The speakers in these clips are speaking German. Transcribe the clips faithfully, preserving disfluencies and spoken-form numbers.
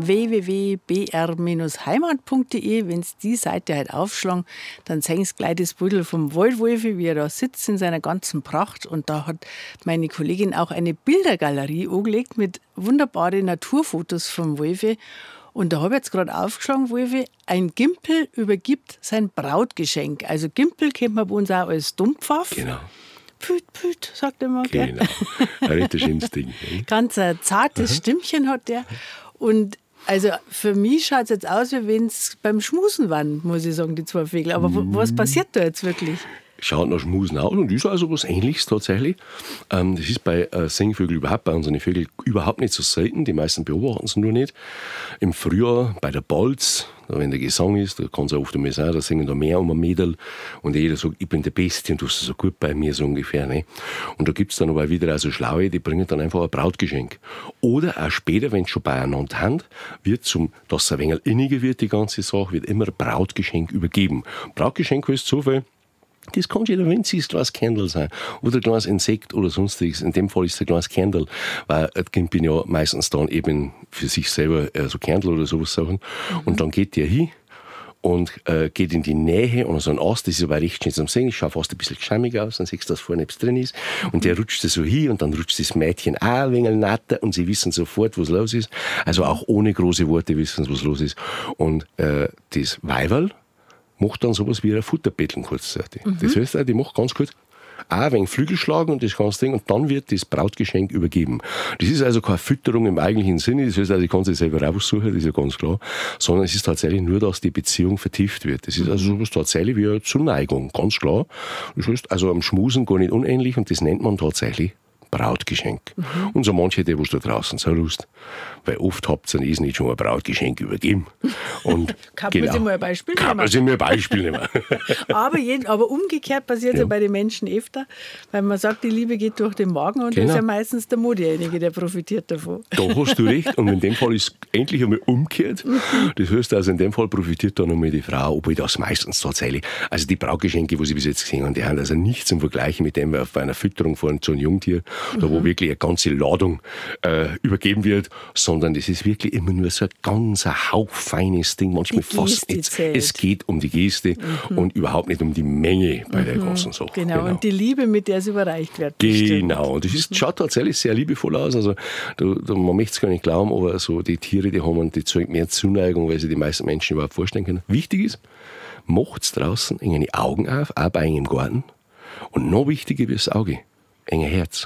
w w w punkt b r heimat punkt d e. Wenn Sie die Seite halt aufschlagen, dann sehen Sie gleich das Bild vom Waldwolfi, wie er da sitzt in seiner ganzen Pracht. Und da hat meine Kollegin auch eine Bildergalerie angelegt mit wunderbaren Naturfotos vom Wolfi. Und da habe ich jetzt gerade aufgeschlagen, Wolfi, ein Gimpel übergibt sein Brautgeschenk. Also Gimpel kennt man bei uns auch als Dumpfaff. Genau. Püt, püt, sagt er mal. Genau, ein richtig schönes Ding. Ganz ein zartes Stimmchen hat der. Und also für mich schaut es jetzt aus, wie wenn es beim Schmusen waren, muss ich sagen, die zwei Vögel. Aber w- was passiert da jetzt wirklich? Schaut nach Schmusen aus und ist also was Ähnliches tatsächlich. Ähm, das ist bei äh, Singvögeln überhaupt, bei unseren Vögeln überhaupt nicht so selten. Die meisten beobachten es nur nicht. Im Frühjahr bei der Balz, da, wenn der Gesang ist, da kann es auch oft einmal sein, da singen da mehr um ein Mädel und jeder sagt, ich bin der Beste und du bist so gut bei mir, so ungefähr. Ne? Und da gibt es dann aber wieder also Schlaue, die bringen dann einfach ein Brautgeschenk. Oder auch später, wenn es schon beieinander haben, wird zum, dass es ein wenig inniger wird, die ganze Sache, wird immer ein Brautgeschenk übergeben. Brautgeschenk heißt so viel, das kann jeder winziges Glas Candle sein oder ein kleines Insekt oder sonstiges. In dem Fall ist es ein kleines Candle, weil ein Kind bin ja meistens dann eben für sich selber so Candle oder sowas Sachen. Mhm. Und dann geht der hin und äh, geht in die Nähe und so ein Ast, das ist aber recht schön zum Sehen, das schaut fast ein bisschen geschämig aus, dann siehst du, dass vorne etwas drin ist. Und der rutscht so hin und dann rutscht das Mädchen auch ein wenig natter und sie wissen sofort, was los ist. Also auch ohne große Worte wissen sie, was los ist. Und äh, das Weiberl macht dann sowas wie ein Futterbetteln kurzzeitig. Mhm. Das heißt, die macht ganz kurz auch ein wenig Flügel schlagen und das ganze Ding und dann wird das Brautgeschenk übergeben. Das ist also keine Fütterung im eigentlichen Sinne, das heißt, also ich kann sich selber raussuchen, das ist ja ganz klar, sondern es ist tatsächlich nur, dass die Beziehung vertieft wird. Das ist also sowas tatsächlich wie eine Zuneigung, ganz klar. Das heißt, also am Schmusen gar nicht unähnlich und das nennt man tatsächlich Brautgeschenk. Mhm. Und so manche, die was da draußen so Lust, weil oft habt ihr nicht schon ein Brautgeschenk übergeben. Und kann genau, man sich mal ein Beispiel nehmen? Kann man sich mal ein Beispiel nehmen. aber, jeden, aber umgekehrt passiert es ja. Ja. bei den Menschen öfter, weil man sagt, die Liebe geht durch den Magen und Genau. das ist ja meistens der Mann derjenige, der profitiert davon. Da hast du recht. Und in dem Fall ist es endlich einmal umgekehrt. Das heißt also, in dem Fall profitiert dann einmal die Frau, obwohl das meistens tatsächlich, also die Brautgeschenke, die sie bis jetzt gesehen haben, die haben also nichts zum Vergleichen mit dem, auf einer Fütterung von so einem Jungtier, da wo wirklich eine ganze Ladung äh, übergeben wird, sondern das ist wirklich immer nur so ein ganz hauchfeines Ding, manchmal Die fast Geste nicht. zählt. Es geht um die Geste Mhm. und überhaupt nicht um die Menge bei der ganzen Sache. Genau. und die Liebe, mit der es überreicht wird. Genau, und das ist, schaut tatsächlich sehr liebevoll aus. Also, da, da, man möchte es gar nicht glauben, aber so die Tiere, die haben die zeugen mehr Zuneigung, weil sie die meisten Menschen überhaupt vorstellen können. Wichtig ist, macht's draußen eine Augen auf, auch bei einem Garten. Und noch wichtiger wie das Auge, ein Herz.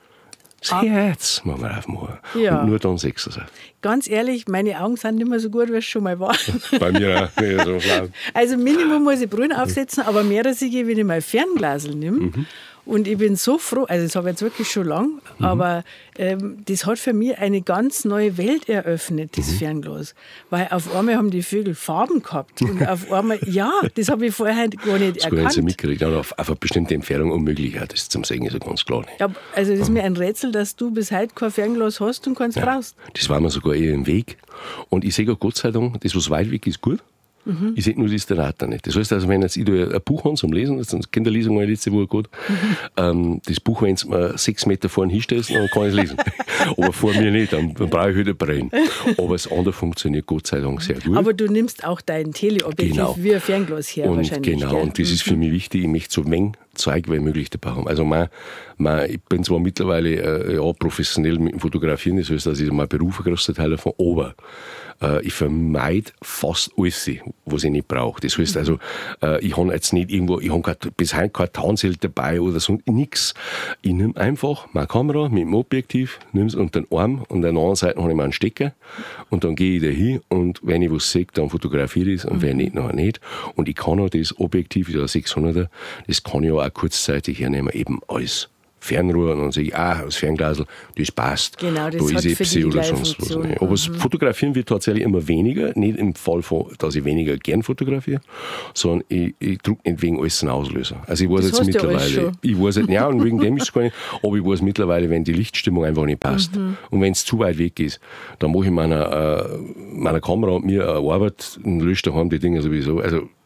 Das ah. Herz machen wir aufmachen. Ja. Und nur dann sechs es. Ganz ehrlich, meine Augen sind nicht mehr so gut, wie es schon mal waren. Bei mir auch nicht so schlau. Also Minimum muss ich Brühen aufsetzen, aber mehr als ich, wenn ich mal Fernglasel nehme. Mhm. Und ich bin so froh, also das habe ich jetzt wirklich schon lang, mhm. aber ähm, das hat für mich eine ganz neue Welt eröffnet, das mhm. Fernglas. Weil auf einmal haben die Vögel Farben gehabt. Und auf einmal, ja, das habe ich vorher gar nicht das erkannt. Das mitgekriegt. Ja, auf, auf eine bestimmte Entfernung unmöglich. Ja, das zum Sehen ist ja ganz klar. Ja, also das ist mir ein Rätsel, dass du bis heute kein Fernglas hast und keins ja, brauchst. Das war mir sogar eher im Weg. Und ich sehe Gott sei Dank, das, was weit weg ist, gut. Mhm. Ich sehe nur das Theater nicht. Das heißt also, wenn jetzt ich da ein Buch habe zum Lesen, das ist Kinderlesung war letzte Woche gut, mhm. ähm, das Buch, wenn es mir sechs Meter vorne hinstellst, dann kann ich es lesen. Aber vor mir nicht, dann, dann brauche ich wieder Brillen. Aber das andere funktioniert Gott sei Dank sehr gut. Aber du nimmst auch dein Teleobjektiv genau. wie ein Fernglas her und wahrscheinlich. Genau, gell? und das mhm. ist für mich wichtig, ich möchte so wenig Zeug wie möglich dabei haben. Also mein, mein, ich bin zwar mittlerweile äh, ja, professionell mit dem Fotografieren, das heißt, dass ich mein Beruf ein großer Teil davon, aber äh, ich vermeide fast alles, was ich nicht brauche. Das heißt also, äh, ich habe jetzt nicht irgendwo, ich habe bis heute kein Tarnzelt dabei oder so, nichts. Ich nehme einfach meine Kamera mit dem Objektiv, nehme es unter den Arm und an der anderen Seite habe ich meinen Stecker und dann gehe ich da hin und wenn ich was sehe, dann fotografiere ich es und mhm. wenn nicht, nachher nicht. Und ich kann auch das Objektiv, das sechshunderter, das kann ich auch kurzzeitig hernehmen, eben als Fernrohr und dann sage ich, ah, das Fernglasel, das passt. Genau, das da hat ist für Epsi die oder gleiche sonst was. Funktion. Aber Mhm. das Fotografieren wird tatsächlich immer weniger, nicht im Fall von, dass ich weniger gern fotografiere, sondern ich, ich drücke nicht wegen alles einen Auslöser. Also ich weiß Das jetzt hast du alles mittlerweile, schon. ich weiß nicht, ja, und wegen dem ist es gar nicht, aber ich weiß mittlerweile, wenn die Lichtstimmung einfach nicht passt Mhm. und wenn es zu weit weg ist, dann mache ich meiner, äh, meiner Kamera und mir eine Arbeit und lösche daheim die Dinge sowieso. Also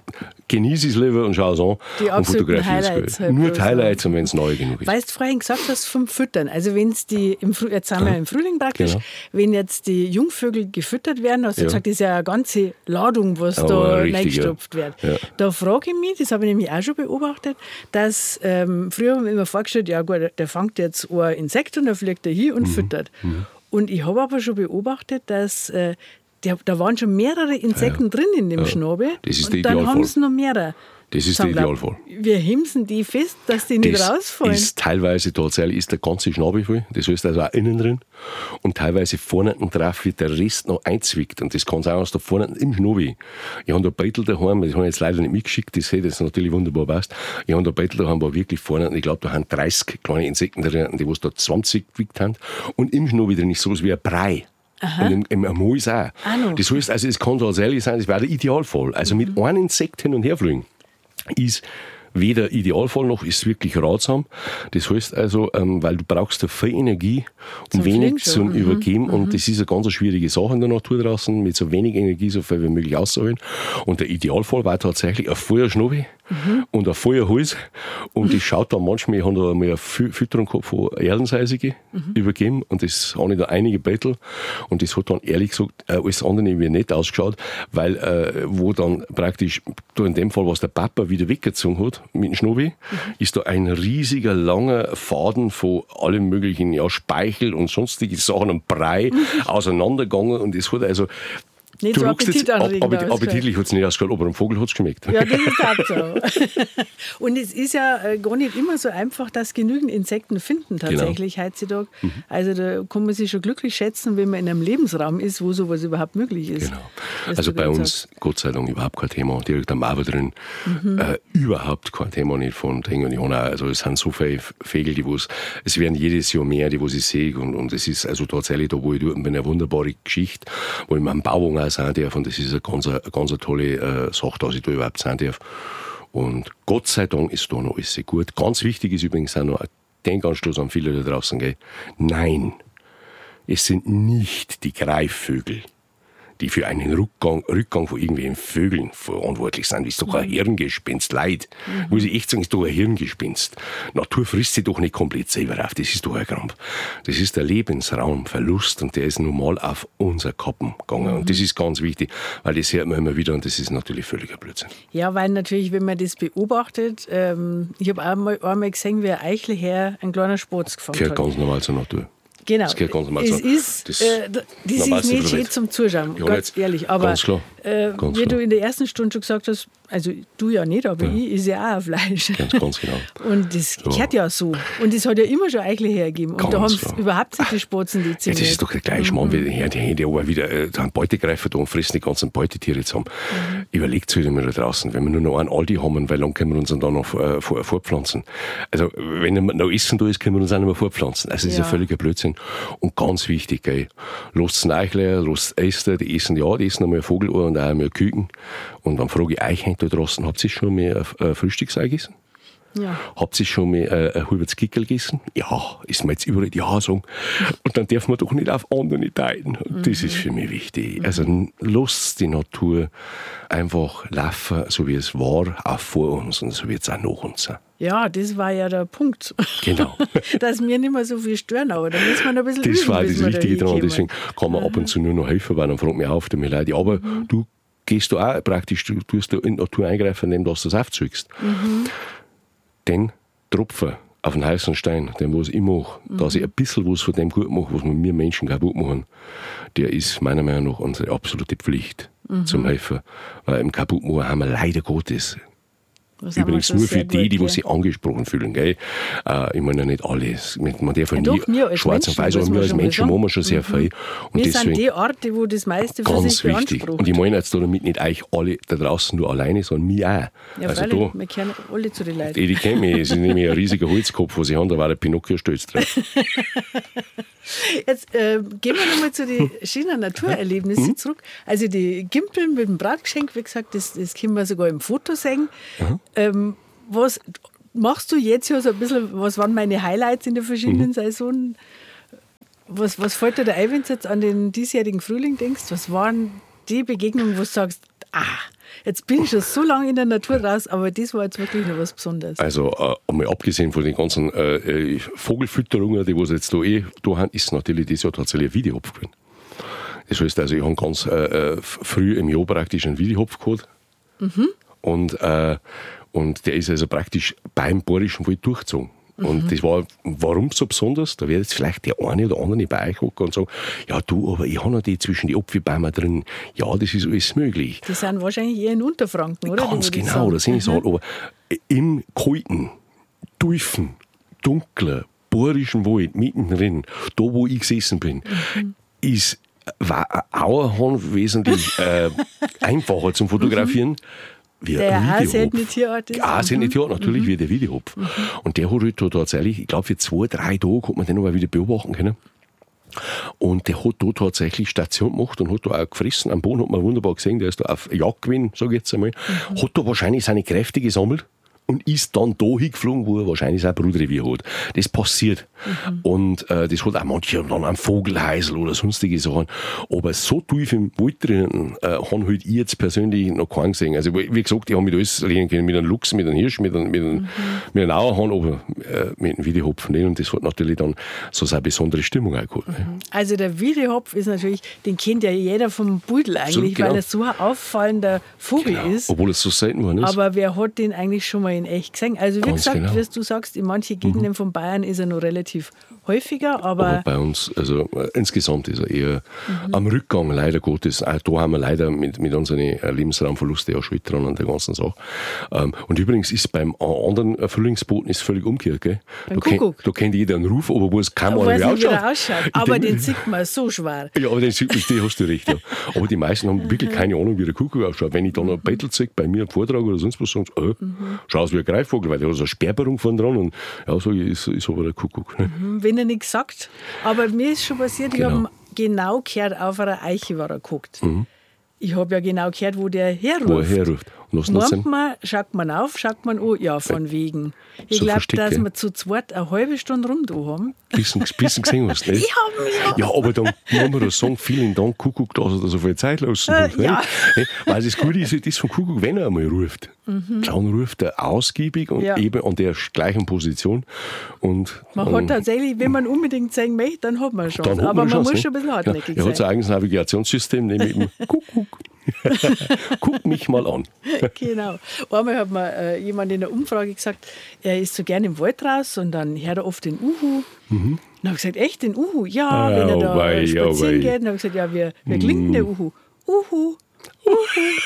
genieße es lieber und schaue es an die und fotografiere es. Halt nur die Highlights und wenn es neu genug ist. Weil du vorhin gesagt hast vom Füttern, also wenn es die, im Früh, jetzt sind wir im Frühling praktisch, genau. wenn jetzt die Jungvögel gefüttert werden, hast du ja. gesagt, das ist ja eine ganze Ladung, was oh, da reingestopft ja. wird. Ja. Da frage ich mich, das habe ich nämlich auch schon beobachtet, dass ähm, früher haben wir immer vorgestellt, ja gut, der fängt jetzt ein Insekt und dann fliegt er hier und mhm. füttert. Mhm. Und ich habe aber schon beobachtet, dass äh, der, da waren schon mehrere Insekten ja, ja. drin in dem ja. Schnabel. Das ist und der dann Idealfall. haben sie noch mehrere. Das ist der Idealfall. Wir hemsen die fest, dass die nicht das rausfallen. Ist teilweise tatsächlich ist der ganze Schnabel voll. Das heißt also auch innen drin. Und teilweise vorne drauf wird der Rest noch einzwickt. Und das kann sein, dass da vorne im Schnabel. Ich habe da Beutel daheim, das habe ich jetzt leider nicht mitgeschickt, das hätte jetzt natürlich wunderbar passt. Ich habe da Beutel daheim, wo wirklich vorne, ich glaube, da haben dreißig kleine Insekten drin, die was da zwanzig gewickt haben. Und im Schnabel drin ist sowas wie ein Brei. Aha. Und im, im Amoy ist auch. Ah, das heißt, also es kann tatsächlich sein, das wäre der Idealfall. Also mit mhm. einem Insekt hin und her fliegen ist weder Idealfall noch ist wirklich ratsam. Das heißt also, ähm, weil du brauchst da viel Energie und zum wenig zum mhm. Übergeben. Mhm. Und das ist eine ganz schwierige Sache in der Natur draußen, mit so wenig Energie so viel wie möglich auszuholen. Und der Idealfall war tatsächlich ein voller Schnabel mhm. und ein voller Hals. Und das schaut dann manchmal, ich habe da mal eine Fütterung gehabt von Erdenseisige mhm. übergeben. Und das habe ich da einige Beutel. Und das hat dann ehrlich gesagt äh, alles andere irgendwie nicht ausgeschaut, weil äh, wo dann praktisch, da in dem Fall, was der Papa wieder weggezogen hat, mit dem Schnabel, mhm. ist da ein riesiger, langer Faden von allem möglichen, ja, Speichel und sonstige Sachen und Brei mhm. auseinandergegangen. Und es hat also, nicht du so appetitanregend ab, ab, appetitlich hat es nicht ausgeschaut, aber am Vogel hat es geschmeckt. Ja, das ist auch so. Und es ist ja gar nicht immer so einfach, dass genügend Insekten finden tatsächlich genau. heutzutage. Mhm. Also da kann man sich schon glücklich schätzen, wenn man in einem Lebensraum ist, wo sowas überhaupt möglich ist. Genau. Also bei uns, sagt. Gott sei Dank, überhaupt kein Thema. Direkt am Mauer drin, mhm. äh, überhaupt kein Thema nicht von Dingen. Und ich habe auch, also es sind so viele Vögel, die was, es werden jedes Jahr mehr, die was ich sehe. Und, und es ist also tatsächlich da, wo ich dort bin, eine wunderbare Geschichte, wo ich mit einem Bauern auch sein darf. Und das ist eine ganz, eine ganz eine tolle äh, Sache, dass ich da überhaupt sein darf. Und Gott sei Dank ist da noch alles gut. Ganz wichtig ist übrigens auch noch ein Denkanstoß an viele da draußen. Gell? Nein, es sind nicht die Greifvögel, die für einen Rückgang, Rückgang von irgendwelchen Vögeln verantwortlich sind. Das ist doch ein Hirngespinst, Leid. Mhm. Muss ich echt sagen, ist doch ein Hirngespinst. Natur frisst sich doch nicht komplett selber auf. Das ist doch ein Krampf. Das ist der Lebensraumverlust und der ist normal auf unser Kappen gegangen. Mhm. Und das ist ganz wichtig, weil das hört man immer wieder und das ist natürlich völliger Blödsinn. Ja, weil natürlich, wenn man das beobachtet, ähm, ich habe einmal, einmal gesehen, wie ein Eichleherr ein kleiner Spatz gefangen Gehört hat. ganz normal zur Natur. Genau, das ganz normal es so. ist, das, äh, das ist nicht schön zum Zuschauen, ja, ganz ehrlich. Aber ganz klar. Äh, ganz wie klar. du in der ersten Stunde schon gesagt hast, also du ja nicht, aber ja. ich ist ja auch ein Fleisch. Ganz, ganz genau. Und das ja. gehört ja so. Und es hat ja immer schon Eichleherr gegeben. Und ganz da haben es überhaupt nicht die Spatzen dezimiert. Ja, das ist doch der gleiche Mann, wie die Hände aber wieder äh, da einen Beutegreifer da und fressen die ganzen Beutetiere zusammen. Mhm. Überlegt euch immer da draußen, wenn wir nur noch einen Aldi haben, weil dann können wir uns dann da noch äh, vor, vorpflanzen. Also wenn noch Essen da ist, können wir uns auch nicht mehr vorpflanzen. Also das ja. ist ein völliger Blödsinn. Und ganz wichtig, gell, lasst Eichleherr, lasst Äste, die essen ja, die essen einmal ein Vogelohr und auch einmal Küken. Und dann frage ich euch da draußen, habt ihr schon mal ein Frühstücksei gegessen? Ja. Habt ihr schon mal äh, ein halbes Kickel gegessen? Ja, ist mir jetzt überall ja sagen. Und dann darf man doch nicht auf andere teilen. Und mhm. das ist für mich wichtig. Mhm. Also lasst die Natur einfach laufen, so wie es war, auch vor uns und so wird es auch nach uns sein. Ja, das war ja der Punkt. Genau. Dass wir nicht mehr so viel stören, aber da müssen wir noch ein bisschen das üben, war das Wichtige da dran. Deswegen kann man mhm. ab und zu nur noch helfen, weil dann fragt mich auf, mir leid. Aber mhm. du gehst du auch praktisch, du tust da in die Natur eingreifen, indem du das aufzügst. Mhm. Den Tropfen auf den heißen Stein, den was ich mache, mhm. dass ich ein bisschen was von dem gut mache, was wir Menschen kaputt machen, der ist meiner Meinung nach unsere absolute Pflicht mhm. zum Helfen. Weil im Kaputtmachen haben wir leider Gottes Das Übrigens nur für die, die, die sich angesprochen fühlen. Gell? Äh, ich meine ja nicht alles. Man darf ja, ja nie schwarz und weiß, aber wir als Menschen machen wir schon sehr viel. Und wir deswegen sind die Orte, wo das meiste für sich beansprucht. Und ich meine jetzt damit nicht euch alle da draußen nur alleine, sondern mich auch. Ja, also da, wir kennen alle zu den Leuten. Die, die kennen mich. Es ist nämlich ein riesiger Holzkopf, was ich habe, da war der Pinocchio stolz drauf. Jetzt äh, gehen wir nochmal zu den schönen Naturerlebnissen hm? zurück. Also die Gimpeln mit dem Bratgeschenk, wie gesagt, das, das können wir sogar im Foto sehen. Mhm. Ähm, was machst du jetzt ja so ein bisschen, was waren meine Highlights in den verschiedenen mhm. Saisonen? Was, was fällt dir da ein, wenn du jetzt an den diesjährigen Frühling denkst? Was waren die Begegnungen, wo du sagst, ah, Jetzt bin ich schon so lange in der Natur raus, aber das war jetzt wirklich noch was Besonderes. Also äh, einmal abgesehen von den ganzen äh, Vogelfütterungen, die was jetzt da eh da haben, ist natürlich das Jahr tatsächlich ein Wiedehopf gewesen. Das heißt also, ich habe ganz äh, früh im Jahr praktisch einen Wiedehopf gehabt. Mhm. Und, äh, und der ist also praktisch beim Bayerischen Wald durchgezogen. Und mhm. das war, warum so besonders? Da wird jetzt vielleicht der eine oder andere bei euch hocken und sagen, ja du, aber ich habe noch die zwischen die Apfelbäume drin. Ja, das ist alles möglich. Die sind wahrscheinlich eher in Unterfranken, oder? Ganz genau, das sind ich mhm. aber im kalten, tiefen, dunklen, Bayerischen Wald, mittendrin, da wo ich gesessen bin, mhm. ist war ein Auerhahn wesentlich äh, einfacher zum Fotografieren. Mhm. Wie der ein auch seltene Tierart ist. Ja, seltene Tierart, natürlich, mhm. wie der Wiedehopf. Mhm. Und der hat halt da tatsächlich, ich glaube, für zwei, drei Tage hat man den aber wieder beobachten können. Und der hat da tatsächlich Station gemacht und hat da auch gefressen. Am Boden hat man wunderbar gesehen, der ist da auf Jagd gewesen, sage ich jetzt einmal. Mhm. Hat da wahrscheinlich seine Kräfte gesammelt und ist dann da hingeflogen, wo er wahrscheinlich sein Brutrevier hat. Das passiert. Mhm. Und äh, das hat auch manche dann einen Vogelheisel oder sonstige Sachen. Aber so tief im Wald drinnen äh, haben halt ich jetzt persönlich noch keinen gesehen. Also wie gesagt, ich habe mit alles lernen können, mit einem Luchs, mit einem Hirsch, mit einem, mit einem, mhm. mit einem Auerhahn, aber äh, mit einem Wiedehopf nicht. Und das hat natürlich dann so seine besondere Stimmung auch gehabt. Mhm. Also der Wiedehopf ist natürlich, den kennt ja jeder vom Pudel eigentlich, so, genau. weil er so ein auffallender Vogel genau. ist. Obwohl es so selten war. Aber wer hat den eigentlich schon mal in echt gesehen? Also wie Ganz gesagt, genau. wie du sagst, in manchen Gegenden mhm. von Bayern ist er noch relativ häufiger, aber, aber bei uns, also äh, insgesamt ist er eher mhm. am Rückgang, leider Gottes. Auch da haben wir leider mit, mit unseren äh, Lebensraumverlusten ja schuld dran an der ganzen Sache. Ähm, und übrigens ist beim anderen äh, Frühlingsboten ist völlig umgekehrt. Gell? Beim da Kuckuck. Kennt, da kennt jeder einen Ruf, aber wo es kaum einer wie ausschaut. ausschaut. Aber denk, den sieht man so schwer. Ja, aber den sieht man, die hast du recht. Ja. Aber die meisten haben wirklich keine Ahnung, wie der Kuckuck ausschaut. Wenn ich dann ein Battle zeige, bei mir einen Vortrag oder sonst was, sagen sie, äh, mhm. schau aus wie ein Greifvogel, weil der hat so eine Sperrbarung vorne dran und ja, so ist, ist aber der Kuckuck. Mhm, wenn er nichts sagt. Aber mir ist schon passiert, genau. ich habe genau gehört, auf einer Eiche war er geguckt. Mhm. Ich habe ja genau gehört, wo der herruft. Wo er herruft. Meint man, schaut man auf, schaut man an, ja, von wegen. Ich so glaube, dass wir zu zweit eine halbe Stunde rum da haben. Bisschen, bisschen gesehen hast, nicht? Ich habe mich ja. Ja, aber dann muss man das sagen, vielen Dank, Kuckuck, dass er da so viel Zeit lassen hat. Äh, ja. Weil das Gute ist, das vom Kuckuck, wenn er einmal ruft, mhm. dann ruft er ausgiebig und ja. eben an der gleichen Position. Und man dann, hat tatsächlich, wenn man unbedingt sagen möchte, dann hat man schon. Aber man, man muss schon ein bisschen hartnäckig ja. Er hat sein eigenes Navigationssystem, nämlich eben Kuckuck. Guck mich mal an. Genau. Einmal hat mir äh, jemand in der Umfrage gesagt, er ist so gerne im Wald raus und dann hört er oft den Uhu. Mhm. Dann habe ich gesagt, echt den Uhu? Ja, ah, wenn er da oh wei, spazieren oh geht. Dann habe ich gesagt, ja, wie, wie klingt denn der Uhu? Uhu, Uhu.